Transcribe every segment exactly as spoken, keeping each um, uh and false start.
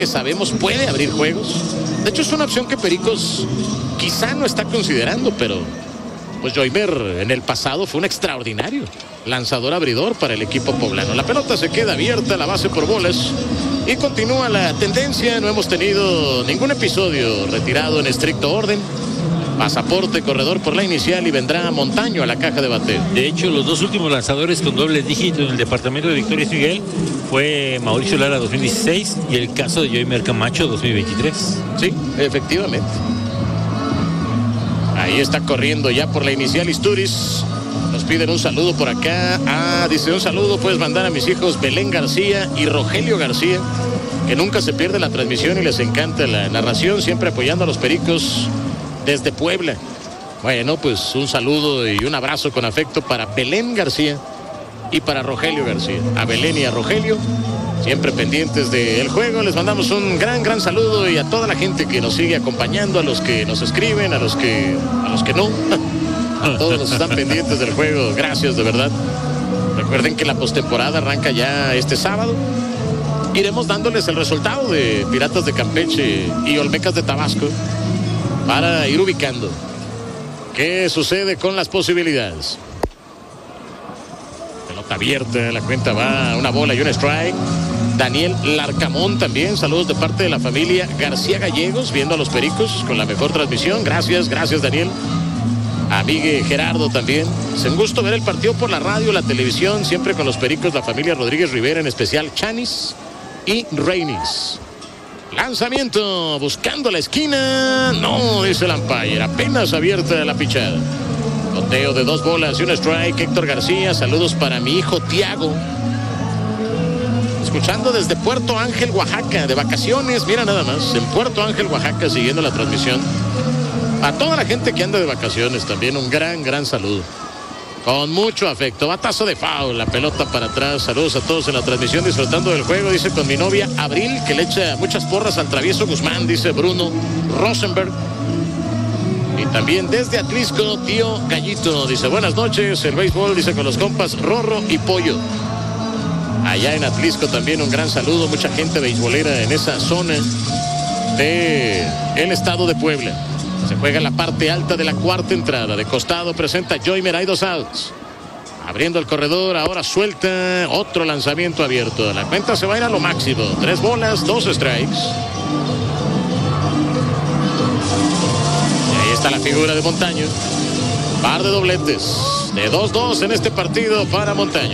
que sabemos puede abrir juegos. De hecho, es una opción que Pericos quizá no está considerando, pero pues Joymer en el pasado fue un extraordinario lanzador abridor para el equipo poblano. La pelota se queda abierta, la base por bolas, y continúa la tendencia. No hemos tenido ningún episodio retirado en estricto orden. Pasaporte, corredor por la inicial, y vendrá Montaño a la caja de bateo. De hecho, los dos últimos lanzadores con doble dígito en el departamento de Victorias Miguel fue Mauricio Lara dos mil dieciséis y el caso de Joymer Camacho dos mil veintitrés. Sí, efectivamente. Ahí está corriendo ya por la inicial Isturiz. Nos piden un saludo por acá. Ah, dice, un saludo puedes mandar a mis hijos Belén García y Rogelio García, que nunca se pierde la transmisión y les encanta la narración, siempre apoyando a los Pericos desde Puebla. Bueno, pues un saludo y un abrazo con afecto para Belén García y para Rogelio García. A Belén y a Rogelio, siempre pendientes del juego. Les mandamos un gran, gran saludo, y a toda la gente que nos sigue acompañando, a los que nos escriben, a los que, a los que no, a todos los que están pendientes del juego. Gracias, de verdad. Recuerden que la postemporada arranca ya este sábado. Iremos dándoles el resultado de Piratas de Campeche y Olmecas de Tabasco para ir ubicando qué sucede con las posibilidades. Pelota abierta, la cuenta va una bola y un strike. Daniel Larcamón también, saludos de parte de la familia García Gallegos, viendo a los Pericos con la mejor transmisión. Gracias, gracias Daniel. A Miguel Gerardo también. Es un gusto ver el partido por la radio, la televisión, siempre con los Pericos, la familia Rodríguez Rivera, en especial Chanis y Reinis. Lanzamiento, buscando la esquina. No, dice el umpire, apenas abierta la pichada. Conteo de dos bolas y un strike. Héctor García, saludos para mi hijo Tiago, escuchando desde Puerto Ángel, Oaxaca, de vacaciones. Mira nada más, en Puerto Ángel, Oaxaca, siguiendo la transmisión. A toda la gente que anda de vacaciones también un gran, gran saludo. Con mucho afecto. Batazo de foul, la pelota para atrás. Saludos a todos en la transmisión, disfrutando del juego. Dice, con mi novia Abril, que le echa muchas porras al travieso Guzmán, dice Bruno Rosenberg. Y también desde Atlisco, tío Gallito, dice, buenas noches. El béisbol, dice, con los compas Rorro y Pollo. Allá en Atlisco también un gran saludo. Mucha gente beisbolera en esa zona de el estado de Puebla. Se juega en la parte alta de la cuarta entrada. De costado presenta Joymer, hay dos outs. Abriendo el corredor, ahora suelta. Otro lanzamiento abierto. La cuenta se va a ir a lo máximo. Tres bolas, dos strikes. Y ahí está la figura de Montaño. Par de dobletes. De dos dos en este partido para Montaño.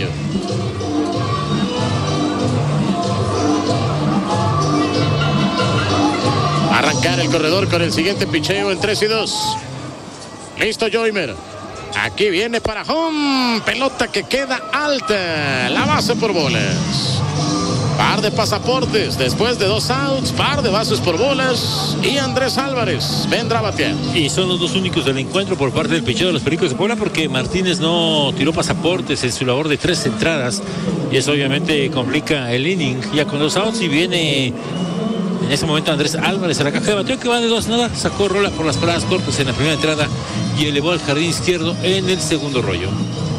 Arrancar el corredor con el siguiente picheo en tres y dos. Listo Joymer. Aquí viene para home. Pelota que queda alta. La base por bolas. Par de pasaportes. Después de dos outs, par de bases por bolas. Y Andrés Álvarez vendrá a batear. Y son los dos únicos del encuentro por parte del picheo de los Pericos de Puebla, porque Martínez no tiró pasaportes en su labor de tres entradas. Y eso obviamente complica el inning. Ya con dos outs, y viene en ese momento Andrés Álvarez a la caja de bateo, que va de dos nada. Sacó rola por las paradas cortas en la primera entrada y elevó al jardín izquierdo en el segundo rollo.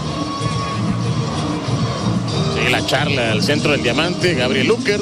Sigue la charla al centro del diamante, Gabriel Luckert.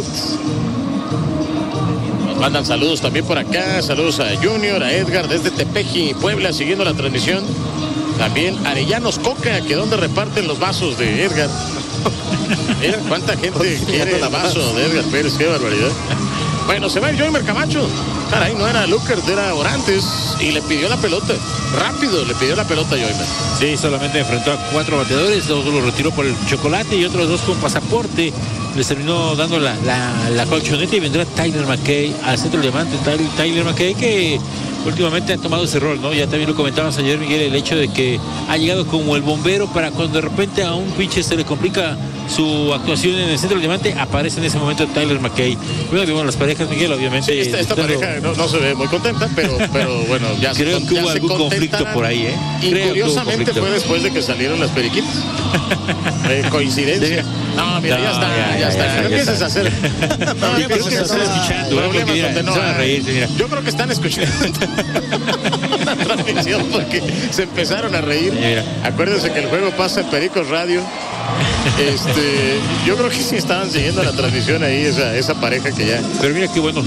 Nos mandan saludos también por acá. Saludos a Junior, a Edgar desde Tepeji, Puebla, siguiendo la transmisión. También Arellanos Coca, que donde reparten los vasos de Edgar. Mira cuánta gente quiere el vaso de Edgar Pérez, qué barbaridad. Bueno, se va el Joymer Camacho. Caray, no era Luckert, era Orantes. Y le pidió la pelota. Rápido le pidió la pelota a Joymer. Sí, solamente enfrentó a cuatro bateadores. Dos los retiró por el chocolate y otros dos con pasaporte. Les terminó dando la, la, la colchoneta, y vendrá Tyler McKay al centro del diamante. Tyler, Tyler McKay, que últimamente ha tomado ese rol, ¿no? Ya también lo comentabas ayer, Miguel, el hecho de que ha llegado como el bombero para cuando de repente a un pitcher se le complica su actuación en el centro del diamante, aparece en ese momento Tyler McKay. Bueno, digo, las parejas, Miguel, obviamente. Sí, esta, esta pareja no, no se ve muy contenta, pero, pero bueno, ya creo se, que ya hubo se algún conflicto por ahí, ¿eh? Y creo curiosamente fue después de que salieron las periquitas. eh, coincidencia. No, mira, no, ya está, ya, ya, ya está. Ya, ya, no empieces a hacer. No, yo creo que están escuchando. Problemas mira, donde no. A reírse, mira. Yo creo que están escuchando la transmisión porque se empezaron a reír. Mira. Acuérdense que el juego pasa en Pericos Radio Este, yo creo que sí estaban siguiendo la transmisión ahí, esa, esa pareja que ya. Pero mira qué bueno,